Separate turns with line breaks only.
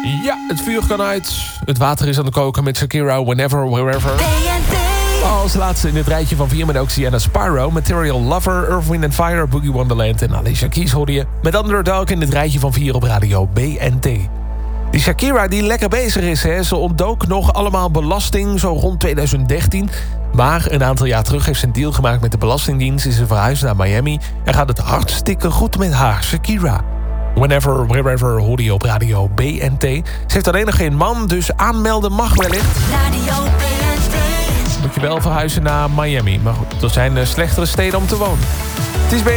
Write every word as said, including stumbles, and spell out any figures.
Ja, het vuur kan uit. Het water is aan de koken met Shakira, Whenever, Wherever. Als laatste in het rijtje van vier met ook Sienna Spyro, Material Lover, Earth, Wind and Fire, Boogie Wonderland en Alicia Keys hoorde je. Met Underdog in het rijtje van vier op radio B N T. Die Shakira die lekker bezig is, hè. Ze ontdook nog allemaal belasting zo rond twintig dertien. Maar een aantal jaar terug heeft ze een deal gemaakt met de Belastingdienst. Is ze verhuisd naar Miami en gaat het hartstikke goed met haar, Shakira. Whenever, Wherever hoorde je op radio B N T. Ze heeft alleen nog geen man, dus aanmelden mag wellicht.
Radio B N T.
Moet je wel verhuizen naar Miami. Maar goed, er zijn slechtere steden om te wonen. Het is